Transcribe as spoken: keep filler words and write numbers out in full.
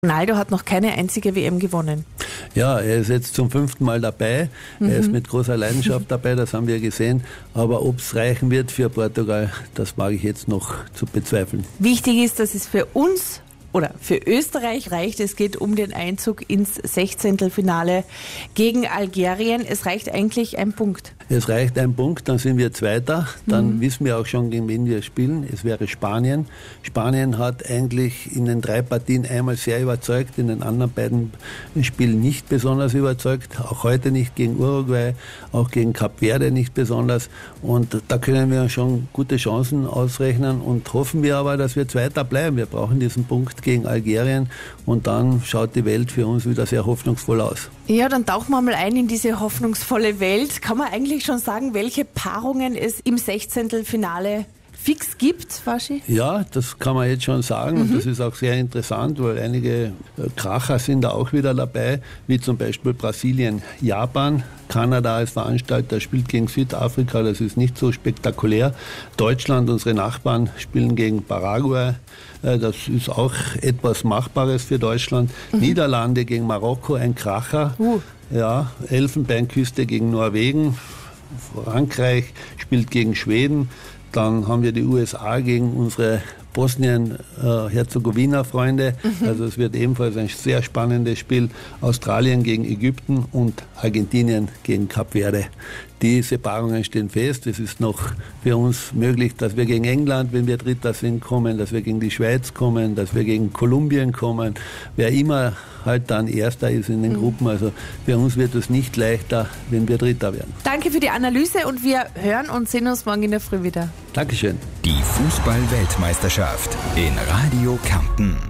Ronaldo hat noch keine einzige W M gewonnen. Ja, er ist jetzt zum fünften Mal dabei. Mhm. Er ist mit großer Leidenschaft dabei, das haben wir gesehen. Aber ob es reichen wird für Portugal, das wage ich jetzt noch zu bezweifeln. Wichtig ist, dass es für uns oder für Österreich reicht. Es geht um den Einzug ins Sechzehntelfinale gegen Algerien. Es reicht eigentlich ein Punkt. Es reicht ein Punkt, dann sind wir Zweiter. Dann mhm. wissen wir auch schon, gegen wen wir spielen. Es wäre Spanien. Spanien hat eigentlich in den drei Partien einmal sehr überzeugt, in den anderen beiden Spielen nicht besonders überzeugt. Auch heute nicht gegen Uruguay, auch gegen Kap Verde nicht besonders. Und da können wir schon gute Chancen ausrechnen und hoffen wir aber, dass wir Zweiter bleiben. Wir brauchen diesen Punkt gegen Algerien und dann schaut die Welt für uns wieder sehr hoffnungsvoll aus. Ja, dann tauchen wir mal ein in diese hoffnungsvolle Welt. Kann man eigentlich schon sagen, welche Paarungen es im Sechzehntelfinale fix gibt, Waschi? Ja, das kann man jetzt schon sagen mhm. und das ist auch sehr interessant, weil einige Kracher sind da auch wieder dabei, wie zum Beispiel Brasilien, Japan. Kanada als Veranstalter spielt gegen Südafrika, das ist nicht so spektakulär. Deutschland, unsere Nachbarn, spielen gegen Paraguay. Das ist auch etwas Machbares für Deutschland. Mhm. Niederlande gegen Marokko, ein Kracher. Uh. Ja, Elfenbeinküste gegen Norwegen. Frankreich spielt gegen Schweden. Dann haben wir die U S A gegen unsere Bosnien-Herzegowina-Freunde. Mhm. Also es wird ebenfalls ein sehr spannendes Spiel. Australien gegen Ägypten und Argentinien gegen Kap Verde. Diese Paarungen stehen fest. Es ist noch für uns möglich, dass wir gegen England, wenn wir Dritter sind, kommen, dass wir gegen die Schweiz kommen, dass wir gegen Kolumbien kommen. Wer immer halt dann Erster ist in den mhm. Gruppen. Also für uns wird es nicht leichter, wenn wir Dritter werden. Danke für die Analyse und wir hören und sehen uns morgen in der Früh wieder. Dankeschön. Die Fußball-Weltmeisterschaft in Radio Kärnten.